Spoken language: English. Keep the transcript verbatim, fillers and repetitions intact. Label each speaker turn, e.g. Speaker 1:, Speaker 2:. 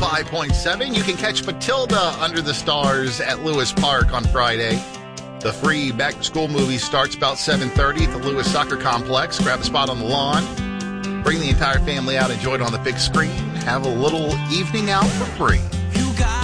Speaker 1: five point seven. You can catch Matilda Under the Stars at Lewis Park on Friday. The free back-to-school movie starts about seven thirty at the Lewis Soccer Complex. Grab a spot on the lawn. Bring the entire family out. Enjoy it on the big screen. Have a little evening out for free.